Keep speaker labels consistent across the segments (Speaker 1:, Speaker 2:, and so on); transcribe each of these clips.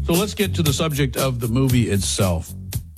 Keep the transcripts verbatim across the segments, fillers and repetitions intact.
Speaker 1: So let's get to the subject of the movie itself.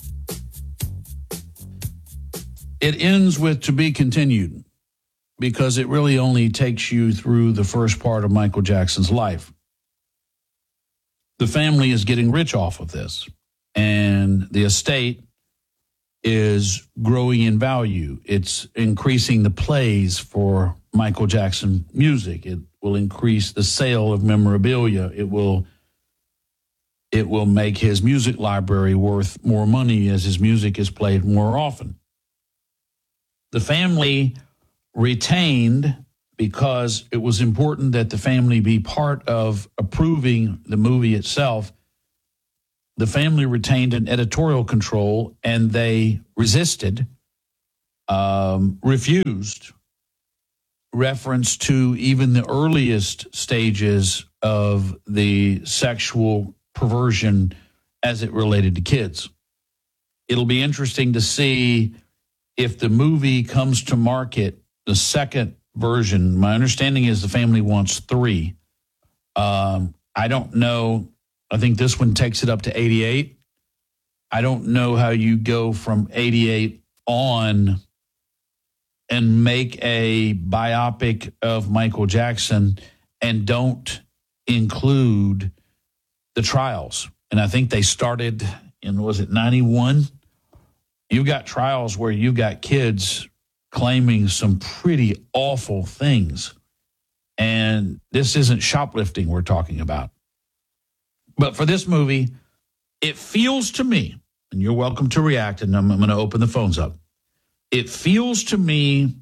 Speaker 1: It ends with "to be continued" because it really only takes you through the first part of Michael Jackson's life. The family is getting rich off of this, and the estate is growing in value. It's increasing the plays for Michael Jackson music. It will increase the sale of memorabilia. It will it will make his music library worth more money as his music is played more often. The family retained, because it was important that the family be part of approving the movie itself, the family retained an editorial control, and they resisted, um, refused reference to even the earliest stages of the sexual perversion as it related to kids. It'll be interesting to see if the movie comes to market, the second version. My understanding is the family wants three. Um, I don't know. I think this one takes it up to eighty-eight. I don't know how you go from eighty-eight on and make a biopic of Michael Jackson and don't include the trials. And I think they started in, was it ninety-one? You've got trials where you've got kids claiming some pretty awful things. And this isn't shoplifting we're talking about. But for this movie, it feels to me, and you're welcome to react, and I'm, I'm going to open the phones up. It feels to me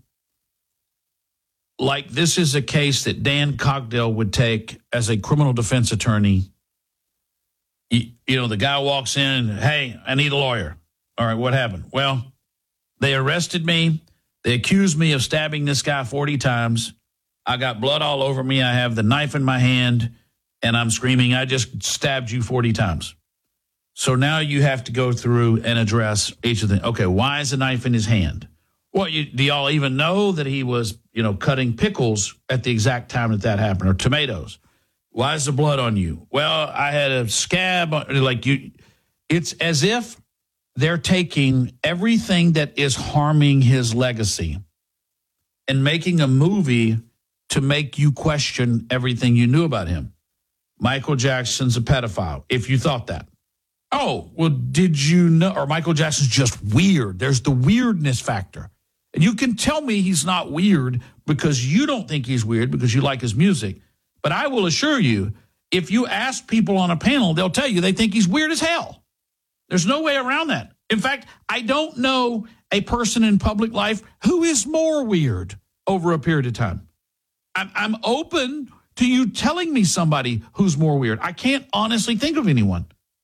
Speaker 1: like this is a case that Dan Cogdell would take as a criminal defense attorney. You, you know, the guy walks in, hey, I need a lawyer. All right, what happened? Well, they arrested me. They accused me of stabbing this guy forty times. I got blood all over me. I have the knife in my hand, and I'm screaming, I just stabbed you forty times. So now you have to go through and address each of them. Okay, why is the knife in his hand? Well, you, do y'all even know that he was, you know, cutting pickles at the exact time that that happened, or tomatoes? Why is the blood on you? Well, I had a scab. Like you, it's as if they're taking everything that is harming his legacy and making a movie to make you question everything you knew about him. Michael Jackson's a pedophile, if you thought that. Oh, well, did you know? Or Michael Jackson's just weird. There's the weirdness factor. And you can tell me he's not weird because you don't think he's weird because you like his music. But I will assure you, if you ask people on a panel, they'll tell you they think he's weird as hell. There's no way around that. In fact, I don't know a person in public life who is more weird over a period of time. I'm, I'm open to you telling me somebody who's more weird. I can't honestly think of anyone.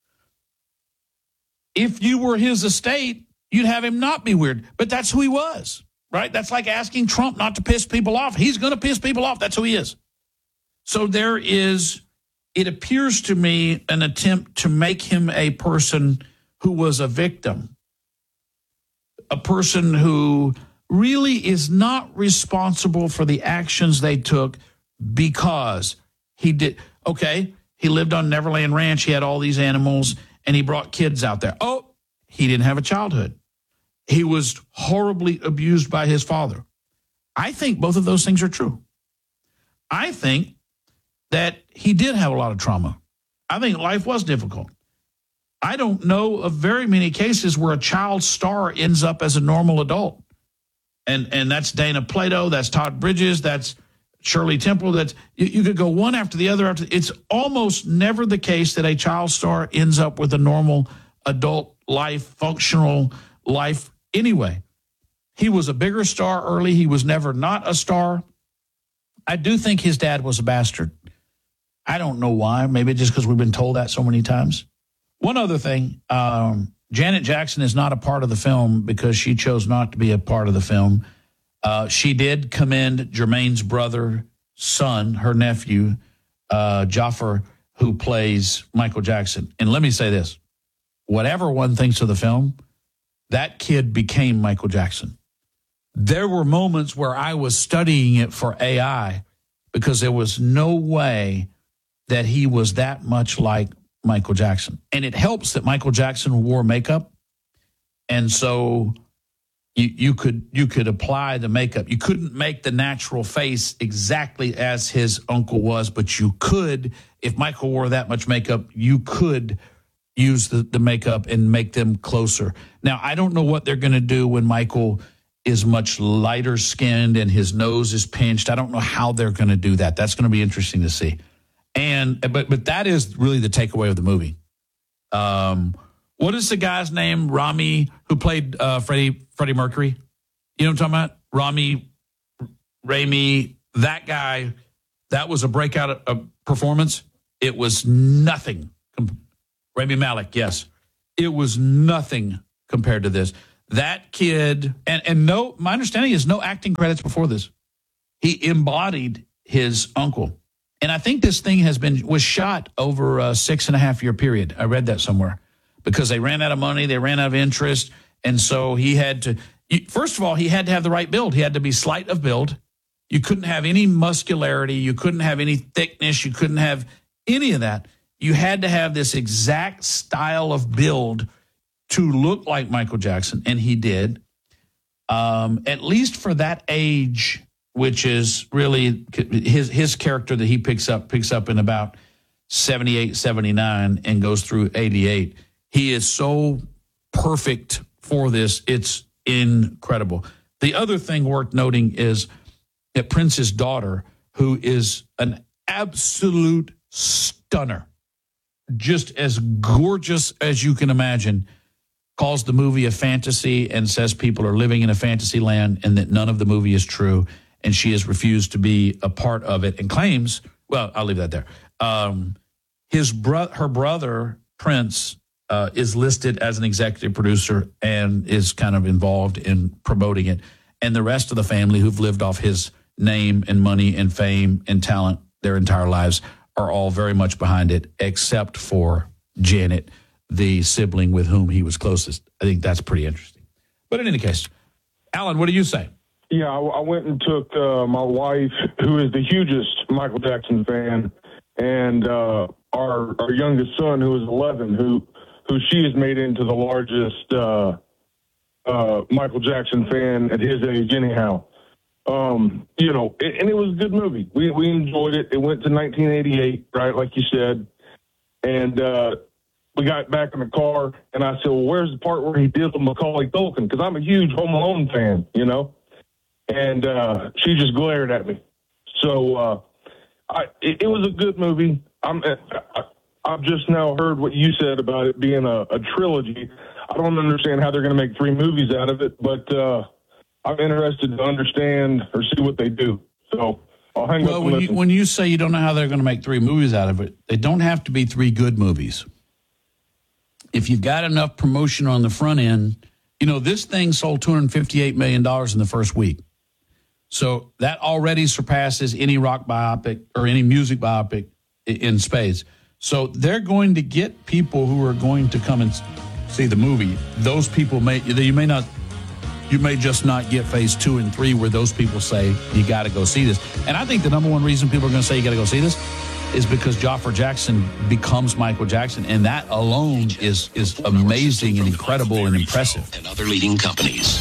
Speaker 1: If you were his estate, you'd have him not be weird. But that's who he was, right? That's like asking Trump not to piss people off. He's going to piss people off. That's who he is. So there is, it appears to me, an attempt to make him a person who was a victim, a person who really is not responsible for the actions they took because he did. Okay, he lived on Neverland Ranch. He had all these animals, and he brought kids out there. Oh, he didn't have a childhood. He was horribly abused by his father. I think both of those things are true. I think that he did have a lot of trauma. I think life was difficult. I don't know of very many cases where a child star ends up as a normal adult. And and that's Dana Plato, that's Todd Bridges, that's Shirley Temple. That's you, you could go one after the other. After It's almost never the case that a child star ends up with a normal adult life, functional life anyway. He was a bigger star early. He was never not a star. I do think his dad was a bastard. I don't know why. Maybe just because we've been told that so many times. One other thing, um, Janet Jackson is not a part of the film because she chose not to be a part of the film. Uh, she did commend Jermaine's brother, son, her nephew, uh, Jafar, who plays Michael Jackson. And let me say this. Whatever one thinks of the film, that kid became Michael Jackson. There were moments where I was studying it for A I because there was no way that he was that much like Michael Jackson. And it helps that Michael Jackson wore makeup. And so you, you could you could apply the makeup. You couldn't make the natural face exactly as his uncle was, but you could, if Michael wore that much makeup, you could use the, the makeup and make them closer. Now, I don't know what they're going to do when Michael is much lighter skinned and his nose is pinched. I don't know how they're going to do that. That's going to be interesting to see. And but but that is really the takeaway of the movie. Um, what is the guy's name? Rami, who played uh, Freddie Freddie Mercury. You know what I'm talking about? Rami, Rami, that guy. That was a breakout uh, performance. It was nothing. Rami Malek, yes, it was nothing compared to this. That kid, and and no, my understanding is no acting credits before this. He embodied his uncle. And I think this thing has been was shot over a six and a half year period. I read that somewhere because they ran out of money, they ran out of interest, and so he had to. First of all, he had to have the right build. He had to be slight of build. You couldn't have any muscularity. You couldn't have any thickness. You couldn't have any of that. You had to have this exact style of build to look like Michael Jackson, and he did. Um, at least for that age, which is really his his character that he picks up picks up in about seventy-eight, seventy-nine and goes through eighty-eight. He is so perfect for this. It's incredible. The other thing worth noting is that Prince's daughter, who is an absolute stunner, just as gorgeous as you can imagine, calls the movie a fantasy and says people are living in a fantasy land and that none of the movie is true. And she has refused to be a part of it and claims, well, I'll leave that there. Um, his bro- her brother, Prince, uh, is listed as an executive producer and is kind of involved in promoting it. And the rest of the family who've lived off his name and money and fame and talent their entire lives are all very much behind it, except for Janet, the sibling with whom he was closest. I think that's pretty interesting. But in any case, Alan, what do you say?
Speaker 2: Yeah, I, I went and took uh, my wife, who is the hugest Michael Jackson fan, and uh, our our youngest son, who is eleven, who who she has made into the largest uh, uh, Michael Jackson fan at his age, anyhow. Um, you know, it, and it was a good movie. We we enjoyed it. It went to nineteen eighty-eight, right, like you said, and uh, we got back in the car, and I said, "Well, where's the part where he did with Macaulay Culkin?" Because I'm a huge Home Alone fan, you know. And uh, she just glared at me. So uh, I, it, it was a good movie. I'm, I, I've just now heard what you said about it being a, a trilogy. I don't understand how they're going to make three movies out of it, but uh, I'm interested to understand or see what they do. So I'll hang
Speaker 1: well,
Speaker 2: up and
Speaker 1: when
Speaker 2: listen.
Speaker 1: you, when you say you don't know how they're going to make three movies out of it, they don't have to be three good movies. If you've got enough promotion on the front end, you know, this thing sold two hundred fifty-eight million dollars in the first week. So that already surpasses any rock biopic or any music biopic in spades. So they're going to get people who are going to come and see the movie. Those people may, you may not, you may just not get phase two and three where those people say, you got to go see this. And I think the number one reason people are going to say you got to go see this is because Joffrey Jackson becomes Michael Jackson. And that alone is, is amazing and incredible and impressive.
Speaker 3: And other leading companies.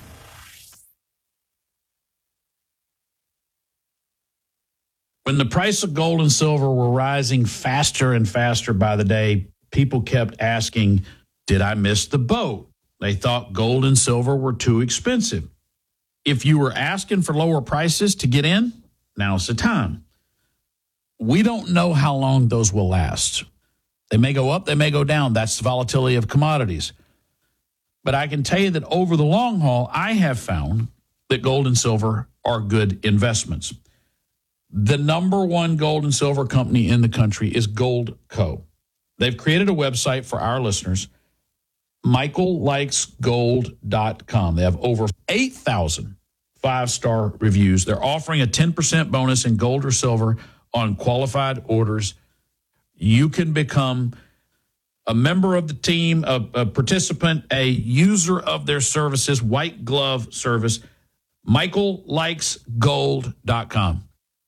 Speaker 1: When the price of gold and silver were rising faster and faster by the day, people kept asking, did I miss the boat? They thought gold and silver were too expensive. If you were asking for lower prices to get in, now's the time. We don't know how long those will last. They may go up, they may go down. That's the volatility of commodities. But I can tell you that over the long haul, I have found that gold and silver are good investments. The number one gold and silver company in the country is Goldco. They've created a website for our listeners, michael likes gold dot com. They have over eight thousand five-star reviews. They're offering a ten percent bonus in gold or silver on qualified orders. You can become a member of the team, a, a participant, a user of their services, white glove service, michael likes gold dot com.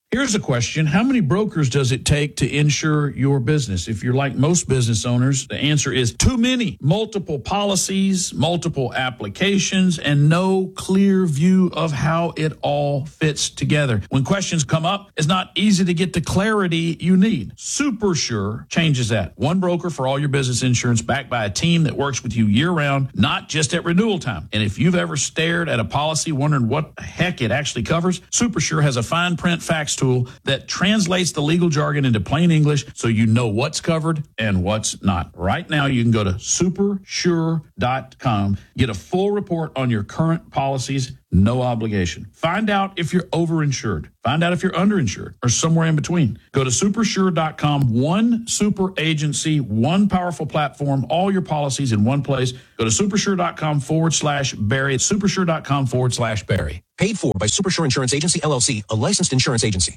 Speaker 1: Here's a question. How many brokers does it take to insure your business? If you're like most business owners, the answer is too many. Multiple policies, multiple applications, and no clear view of how it all fits together. When questions come up, it's not easy to get the clarity you need. SuperSure changes that. One broker for all your business insurance, backed by a team that works with you year-round, not just at renewal time. And if you've ever stared at a policy wondering what the heck it actually covers, SuperSure has a fine print facts tool that translates the legal jargon into plain English so you know what's covered and what's not. Right now, you can go to super sure dot com, get a full report on your current policies, no obligation. Find out if you're overinsured. Find out if you're underinsured or somewhere in between. Go to super sure dot com, one super agency, one powerful platform, all your policies in one place. Go to super sure dot com forward slash Barry. super sure dot com forward slash Barry.
Speaker 3: Paid for by SuperSure Insurance Agency, L L C, a licensed insurance agency.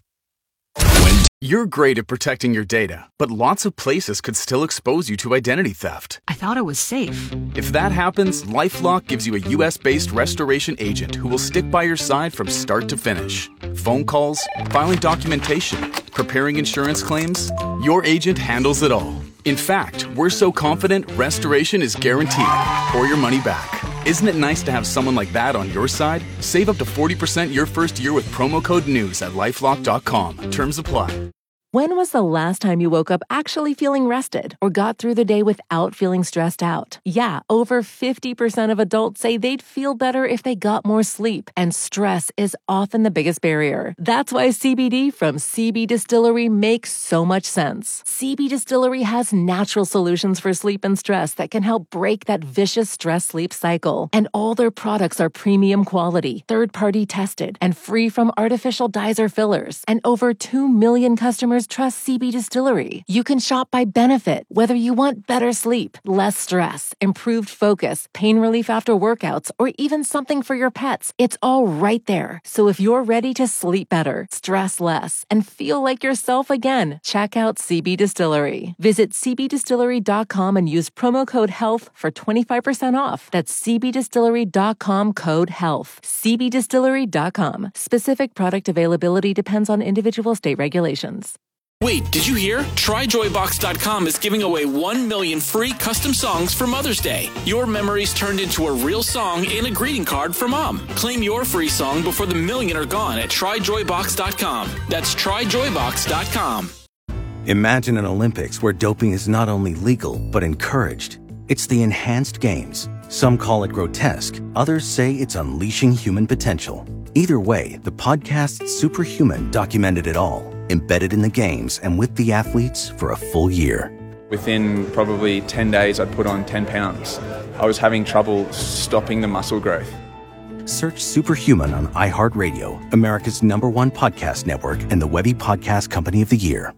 Speaker 4: You're great at protecting your data, but lots of places could still expose you to identity theft.
Speaker 5: I thought it was safe.
Speaker 4: If that happens, LifeLock gives you a U S based restoration agent who will stick by your side from start to finish. Phone calls, filing documentation, preparing insurance claims, your agent handles it all. In fact, we're so confident restoration is guaranteed or your money back. Isn't it nice to have someone like that on your side? Save up to forty percent your first year with promo code NEWS at lifelock dot com. Terms apply.
Speaker 6: When was the last time you woke up actually feeling rested or got through the day without feeling stressed out? Yeah, over fifty percent of adults say they'd feel better if they got more sleep, and stress is often the biggest barrier. That's why C B D from C B Distillery makes so much sense. C B Distillery has natural solutions for sleep and stress that can help break that vicious stress-sleep cycle. And all their products are premium quality, third-party tested, and free from artificial dyes or fillers. And over two million customers trust C B Distillery. You can shop by benefit, whether you want better sleep, less stress, improved focus, pain relief after workouts, or even something for your pets. It's all right there. So if you're ready to sleep better, stress less, and feel like yourself again, check out C B Distillery. Visit c b distillery dot com and use promo code HEALTH for twenty-five percent off. That's c b distillery dot com code HEALTH. c b distillery dot com. Specific product availability depends on individual state regulations.
Speaker 7: Wait, did you hear? try joy box dot com is giving away one million free custom songs for Mother's Day. Your memories turned into a real song and a greeting card for Mom. Claim your free song before the million are gone at try joy box dot com. That's try joy box dot com.
Speaker 8: Imagine an Olympics where doping is not only legal, but encouraged. It's the Enhanced Games. Some call it grotesque. Others say it's unleashing human potential. Either way, the podcast Superhuman documented it all, embedded in the games and with the athletes for a full year.
Speaker 9: Within probably ten days, I'd put on ten pounds. I was having trouble stopping the muscle growth.
Speaker 8: Search Superhuman on iHeartRadio, America's number one podcast network and the Webby Podcast Company of the Year.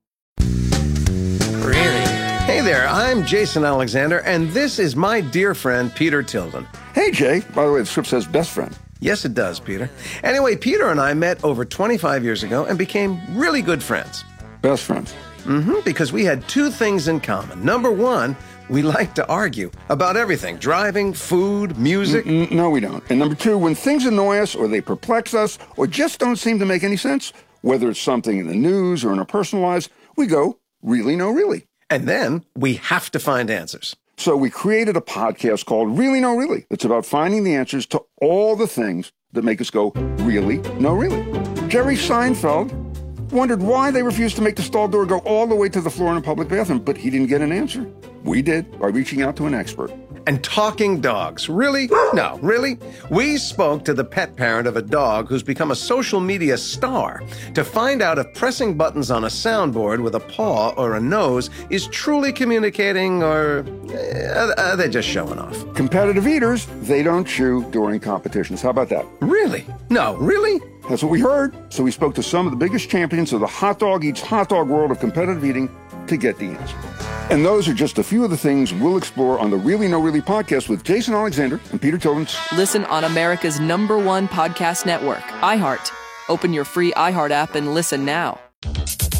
Speaker 10: Hey there, I'm Jason Alexander, and this is my dear friend, Peter Tilden.
Speaker 11: Hey, Jay. By the way, the script says best friend.
Speaker 10: Yes, it does, Peter. Anyway, Peter and I met over twenty-five years ago and became really good friends.
Speaker 11: Best friends.
Speaker 10: Mm-hmm, because we had two things in common. Number one, we like to argue about everything. Driving, food, music.
Speaker 11: Mm-mm, no, we don't. And number two, when things annoy us or they perplex us or just don't seem to make any sense, whether it's something in the news or in our personal lives, we go, really, no, really.
Speaker 10: And then we have to find answers.
Speaker 11: So we created a podcast called Really No Really. It's about finding the answers to all the things that make us go, really, no, really. Jerry Seinfeld wondered why they refused to make the stall door go all the way to the floor in a public bathroom, but he didn't get an answer. We did by reaching out to an expert.
Speaker 10: And talking dogs. Really? No, really? We spoke to the pet parent of a dog who's become a social media star to find out if pressing buttons on a soundboard with a paw or a nose is truly communicating, or uh, are they just showing off?
Speaker 11: Competitive eaters, they don't chew during competitions. How about that?
Speaker 10: Really? No, really?
Speaker 11: That's what we heard. So we spoke to some of the biggest champions of the hot dog eats hot dog world of competitive eating to get the answer. And those are just a few of the things we'll explore on the Really No Really podcast with Jason Alexander and Peter Tilden.
Speaker 12: Listen on America's number one podcast network, iHeart. Open your free iHeart app and listen now.